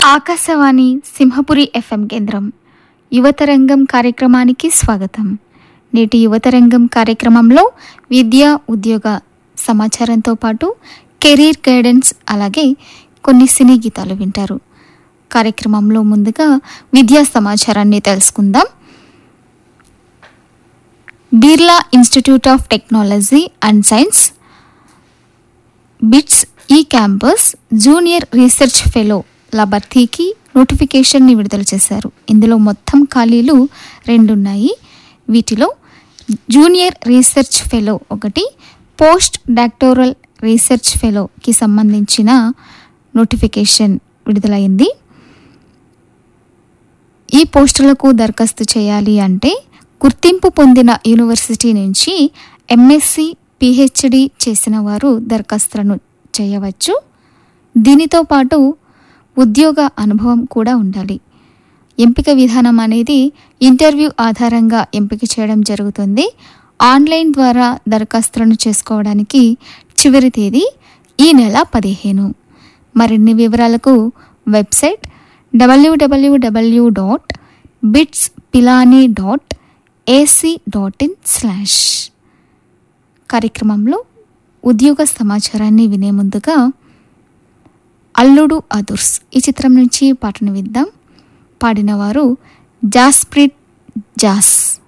Akashvani Simhapuri FM కేంద్రం యువతరంగం కార్యక్రమానికి స్వాగతం. నేటి యువతరంగం కార్యక్రమంలో విద్యా ఉద్యోగ సమాచారంతో పాటు కెరీర్ గైడెన్స్ అలాగే కొన్ని సినీ గీతాలు వింటారు. కార్యక్రమంలో ముందుగా విద్యా సమాచారాన్ని తెలుసుకుందాం. Birla institute of technology and science bits ఈ క్యాంపస్ జూనియర్ రీసెర్చ్ ఫెలో ల భర్తీకి నోటిఫికేషన్ని విడుదల చేశారు. ఇందులో మొత్తం ఖాళీలు 2 ఉన్నాయి. వీటిలో జూనియర్ రీసెర్చ్ ఫెలో ఒకటి, పోస్ట్ డాక్టోరల్ రీసెర్చ్ ఫెలోకి సంబంధించిన నోటిఫికేషన్ విడుదలైంది. ఈ పోస్టులకు దరఖాస్తు చేయాలి అంటే గుర్తింపు పొందిన యూనివర్సిటీ నుంచి ఎంఎస్సి పిహెచ్డి చేసిన వారు దరఖాస్తులను చేయవచ్చు. దీనితో పాటు ఉద్యోగ అనుభవం కూడా ఉండాలి. ఎంపిక విధానం అనేది ఇంటర్వ్యూ ఆధారంగా ఎంపిక చేయడం జరుగుతుంది. ఆన్లైన్ ద్వారా దరఖాస్తులను చేసుకోవడానికి చివరి తేదీ ఈ నెల 15. మరిన్ని వివరాలకు వెబ్సైట్ www.bitspilani.ac.in/ కార్యక్రమంలో ఉద్యోగ సమాచారాన్ని వినే ముందుగా అల్లుడు అదుర్స్ ఈ చిత్రం నుంచి పాటను విద్దాం. పాడినవారు జాస్ప్రీట్ జాస్.